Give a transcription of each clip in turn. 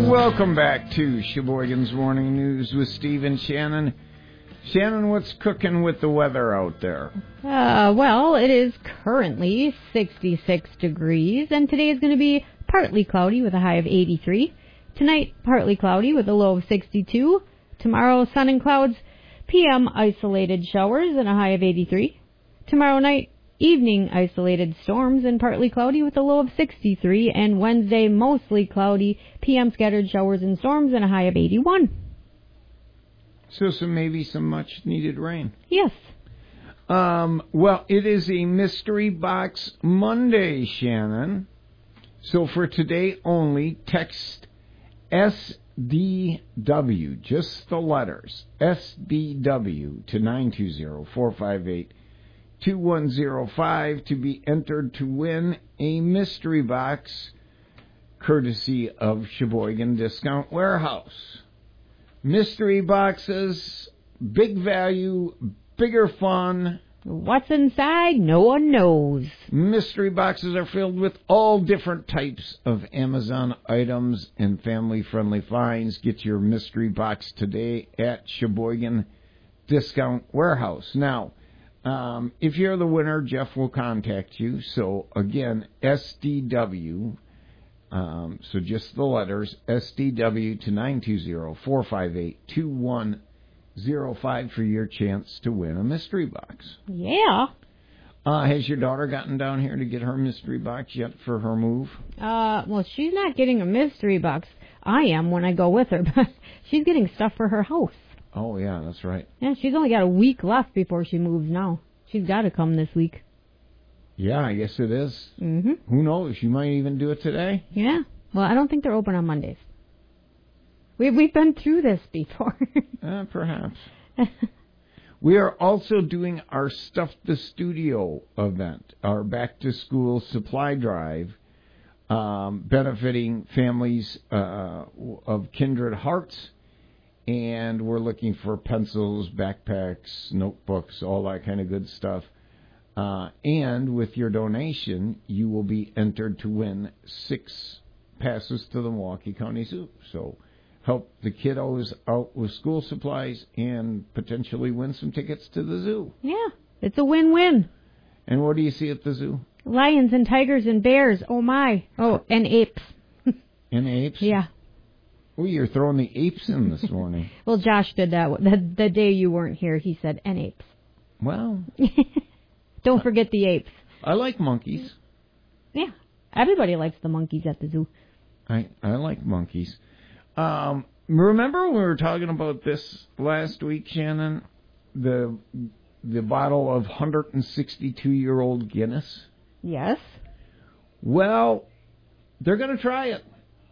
Welcome back to Sheboygan's Morning News with Steve and Shannon. Shannon, what's cooking with the weather out there? Well, it is currently 66 degrees, and today is going to be partly cloudy with a high of 83. Tonight, partly cloudy with a low of 62. Tomorrow, sun and clouds. PM, isolated showers and a high of 83. Tomorrow night, evening, isolated storms and partly cloudy with a low of 63. And Wednesday, mostly cloudy. PM, scattered showers and storms and a high of 81. So maybe some much-needed rain. Yes. Well, it is a Mystery Box Monday, Shannon. So for today only, text SDW, just the letters, SDW to 920-458-2105 to be entered to win a mystery box courtesy of Sheboygan Discount Warehouse. Mystery boxes, big value, bigger fun. What's inside? No one knows. Mystery boxes are filled with all different types of Amazon items and family-friendly finds. Get your mystery box today at Sheboygan Discount Warehouse. Now, if you're the winner, Jeff will contact you. So, again, SDW, so just the letters, SDW to 920-458-2105 for your chance to win a mystery box. Yeah. Has your daughter gotten down here to get her mystery box yet for her move? Well, she's not getting a mystery box. I am when I go with her, but she's getting stuff for her house. Oh, yeah, that's right. Yeah, she's only got a week left before she moves now. She's got to come this week. Yeah, I guess it is. Mm-hmm. Who knows? You might even do it today. Yeah. Well, I don't think they're open on Mondays. We've been through this before. Perhaps. We are also doing our Stuff the Studio event, our back-to-school supply drive, benefiting families of kindred hearts. And we're looking for pencils, backpacks, notebooks, all that kind of good stuff. And with your donation, you will be entered to win 6 passes to the Milwaukee County Zoo. So help the kiddos out with school supplies and potentially win some tickets to the zoo. Yeah, it's a win-win. And what do you see at the zoo? Lions and tigers and bears. Oh, my. Oh, and apes. And apes? Yeah. Oh, you're throwing the apes in this morning. Well, Josh did that. The day you weren't here, he said, and apes. Well... Don't forget the apes. I like monkeys. Yeah. Everybody likes the monkeys at the zoo. I like monkeys. Remember when we were talking about this last week, Shannon? The bottle of 162-year-old Guinness? Yes. Well, they're going to try it.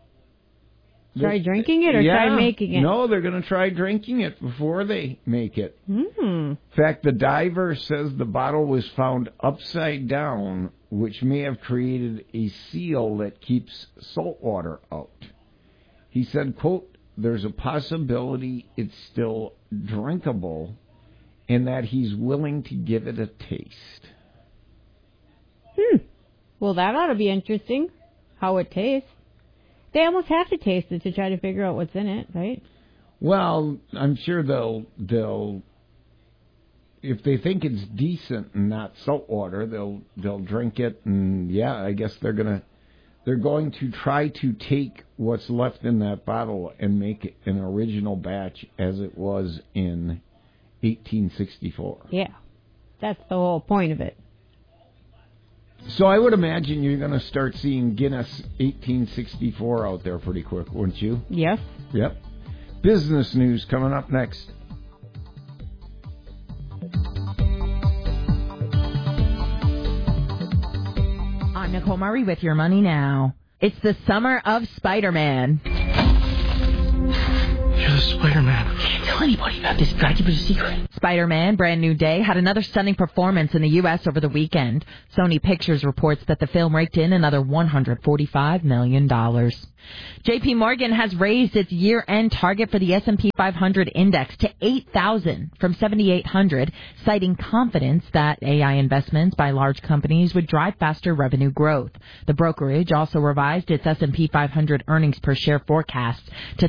Try drinking it or try making it? No, they're going to try drinking it before they make it. In fact, the diver says the bottle was found upside down, which may have created a seal that keeps salt water out. He said, quote, there's a possibility it's still drinkable and that he's willing to give it a taste. Well, that ought to be interesting, how it tastes. They almost have to taste it to try to figure out what's in it, right? Well, I'm sure they'll if they think it's decent and not salt water, they'll drink it, and yeah, I guess they're going to try to take what's left in that bottle and make it an original batch as it was in 1864. Yeah. That's the whole point of it. So I would imagine you're going to start seeing Guinness 1864 out there pretty quick, wouldn't you? Yes. Yep. Business news coming up next. I'm Nicole Murray with Your Money Now. It's the summer of Spider-Man. You're the Spider-Man. Can't tell anybody about this. Try to keep it a secret. Spider-Man, Brand New Day, had another stunning performance in the U.S. over the weekend. Sony Pictures reports that the film raked in another $145 million. J.P. Morgan has raised its year-end target for the S&P 500 index to 8,000 from 7,800, citing confidence that AI investments by large companies would drive faster revenue growth. The brokerage also revised its S&P 500 earnings per share forecast to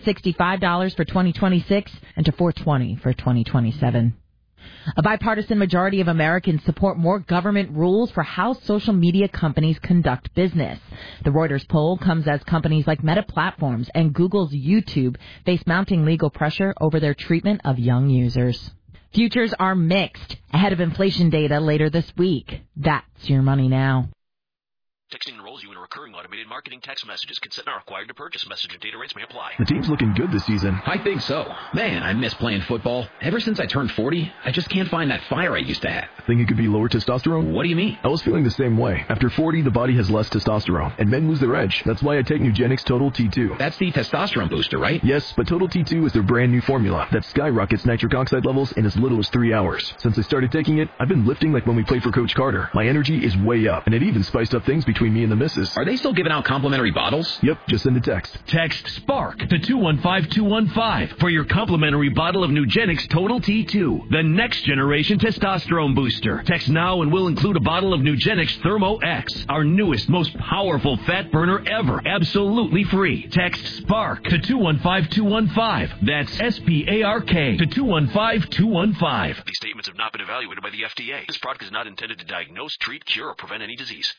$365 for 2026 and to $420 for 2027. A bipartisan majority of Americans support more government rules for how social media companies conduct business. The Reuters poll comes as companies like Meta Platforms and Google's YouTube face mounting legal pressure over their treatment of young users. Futures are mixed ahead of inflation data later this week. That's your money now. Texting enrolls you in a recurring automated marketing text messages. Consent not required to purchase. Message and data rates may apply. The team's looking good this season. I think so. Man, I miss playing football. Ever since I turned 40, I just can't find that fire I used to have. Think it could be lower testosterone? What do you mean? I was feeling the same way. After 40, the body has less testosterone, and men lose their edge. That's why I take Nugenix Total T2. That's the testosterone booster, right? Yes, but Total T2 is their brand new formula that skyrockets nitric oxide levels in as little as 3 hours. Since I started taking it, I've been lifting like when we played for Coach Carter. My energy is way up, and it even spiced up things between me and the missus. Are they still giving out complimentary bottles? Yep, just send a text. Text SPARK to 215-215 for your complimentary bottle of Nugenix Total T2, the next generation testosterone booster. Text now and we'll include a bottle of Nugenix Thermo X, our newest, most powerful fat burner ever, absolutely free. Text SPARK to 215-215. That's SPARK to 215-215. These statements have not been evaluated by the FDA. This product is not intended to diagnose, treat, cure, or prevent any disease.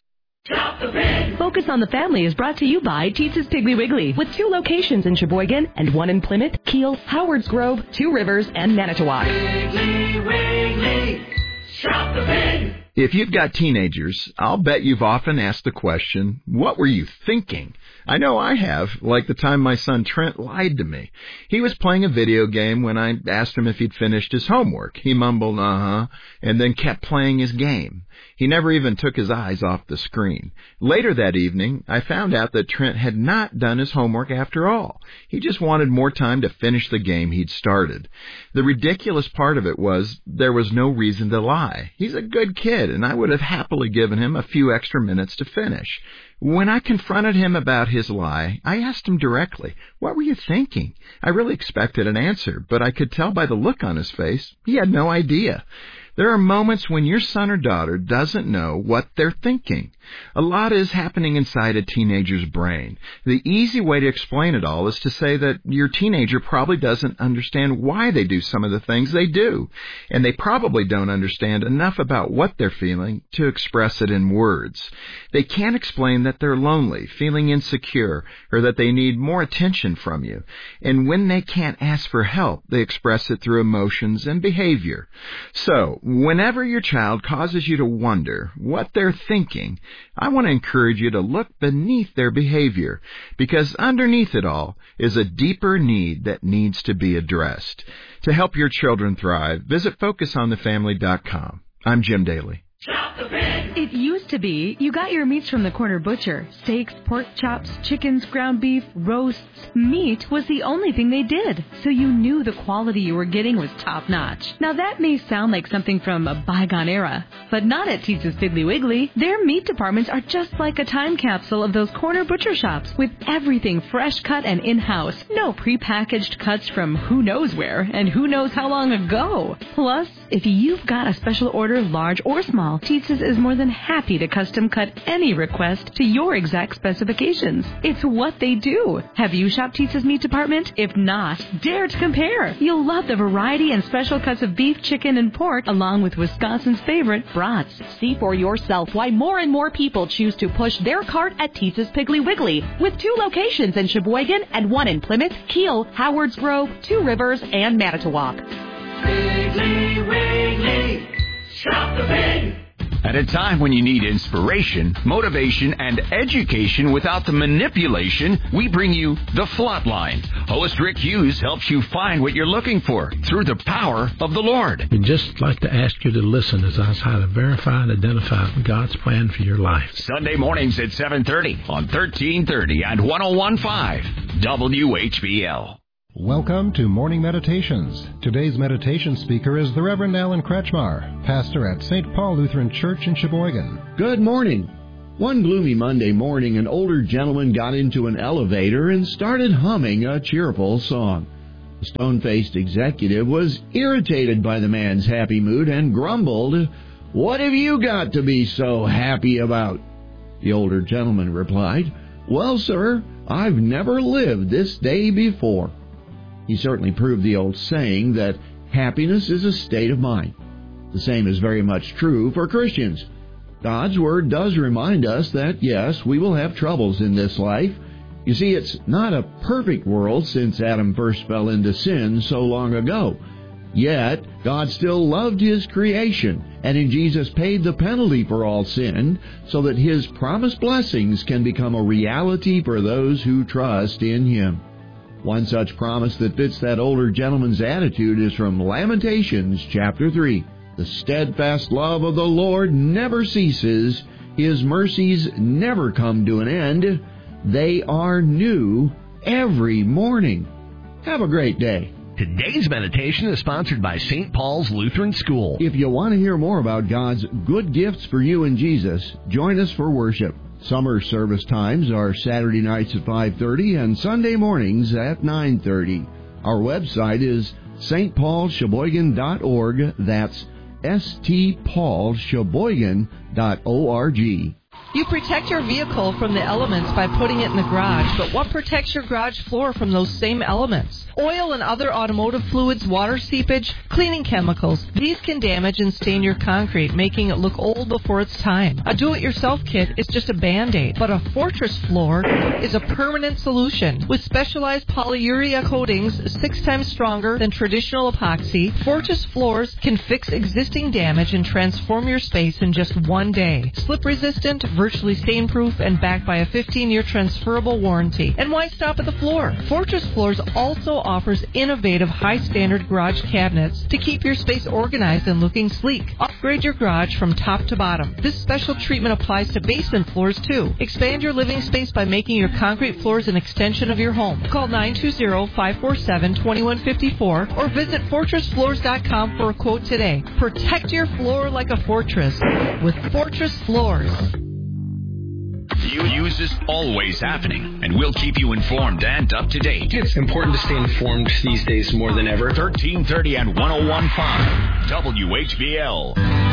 Focus on the Family is brought to you by Teetza's Piggly Wiggly, with 2 locations in Sheboygan and 1 in Plymouth, Kiel, Howards Grove, 2 Rivers, and Manitowoc. Piggly Wiggly, shop the pig. If you've got teenagers, I'll bet you've often asked the question, what were you thinking? I know I have, like the time my son Trent lied to me. He was playing a video game when I asked him if he'd finished his homework. He mumbled, and then kept playing his game. He never even took his eyes off the screen. Later that evening, I found out that Trent had not done his homework after all. He just wanted more time to finish the game he'd started. The ridiculous part of it was there was no reason to lie. He's a good kid, and I would have happily given him a few extra minutes to finish. When I confronted him about his lie, I asked him directly, what were you thinking? I really expected an answer, but I could tell by the look on his face he had no idea. There are moments when your son or daughter doesn't know what they're thinking. A lot is happening inside a teenager's brain. The easy way to explain it all is to say that your teenager probably doesn't understand why they do some of the things they do, and they probably don't understand enough about what they're feeling to express it in words. They can't explain that they're lonely, feeling insecure, or that they need more attention from you. And when they can't ask for help, they express it through emotions and behavior. So, whenever your child causes you to wonder what they're thinking, I want to encourage you to look beneath their behavior, because underneath it all is a deeper need that needs to be addressed. To help your children thrive, visit FocusOnTheFamily.com. I'm Jim Daly. Shop the pig. It used to be you got your meats from the corner butcher. Steaks, pork chops, chickens, ground beef, roasts. Meat was the only thing they did, so you knew the quality you were getting was top-notch. Now that may sound like something from a bygone era, but not at Teetza's Piggly Wiggly. Their meat departments are just like a time capsule of those corner butcher shops, with everything fresh cut and in-house. No prepackaged cuts from who knows where and who knows how long ago. Plus, if you've got a special order, large or small, Teetza's is more than happy to custom cut any request to your exact specifications. It's what they do. Have you shopped Teetza's meat department? If not, dare to compare. You'll love the variety and special cuts of beef, chicken, and pork, along with Wisconsin's favorite brats. See for yourself why more and more people choose to push their cart at Teetza's Piggly Wiggly, with 2 locations in Sheboygan and 1 in Plymouth, Kiel, Howards Grove, 2 Rivers, and Manitowoc. Piggly Wiggly, shop the pig. At a time when you need inspiration, motivation, and education without the manipulation, we bring you The Flatline. Host Rick Hughes helps you find what you're looking for through the power of the Lord. We'd just like to ask you to listen as I try to verify and identify God's plan for your life. Sunday mornings at 7:30 on 1330 and 101.5 WHBL. Welcome to Morning Meditations. Today's meditation speaker is the Reverend Alan Kretschmar, pastor at St. Paul Lutheran Church in Sheboygan. Good morning. One gloomy Monday morning, an older gentleman got into an elevator and started humming a cheerful song. The stone-faced executive was irritated by the man's happy mood and grumbled, "What have you got to be so happy about?" The older gentleman replied, "Well, sir, I've never lived this day before." He certainly proved the old saying that happiness is a state of mind. The same is very much true for Christians. God's Word does remind us that, yes, we will have troubles in this life. You see, it's not a perfect world since Adam first fell into sin so long ago. Yet, God still loved His creation, and in Jesus paid the penalty for all sin, so that His promised blessings can become a reality for those who trust in Him. One such promise that fits that older gentleman's attitude is from Lamentations chapter 3. The steadfast love of the Lord never ceases. His mercies never come to an end. They are new every morning. Have a great day. Today's meditation is sponsored by St. Paul's Lutheran School. If you want to hear more about God's good gifts for you in Jesus, join us for worship. Summer service times are Saturday nights at 5:30 and Sunday mornings at 9:30. Our website is stpaulsheboygan.org. That's stpaulsheboygan.org. You protect your vehicle from the elements by putting it in the garage, but what protects your garage floor from those same elements? Oil and other automotive fluids, water seepage, cleaning chemicals. These can damage and stain your concrete, making it look old before its time. A do-it-yourself kit is just a Band-Aid, but a Fortress floor is a permanent solution. With specialized polyurea coatings 6 times stronger than traditional epoxy, Fortress floors can fix existing damage and transform your space in just one day. Slip-resistant, virtually stain-proof, and backed by a 15-year transferable warranty. And why stop at the floor? Fortress Floors also offers innovative high-standard garage cabinets to keep your space organized and looking sleek. Upgrade your garage from top to bottom. This special treatment applies to basement floors, too. Expand your living space by making your concrete floors an extension of your home. Call 920-547-2154 or visit FortressFloors.com for a quote today. Protect your floor like a fortress with Fortress Floors. News is always happening, and we'll keep you informed and up to date. It's important to stay informed these days more than ever. 1330 and 101.5 WHBL.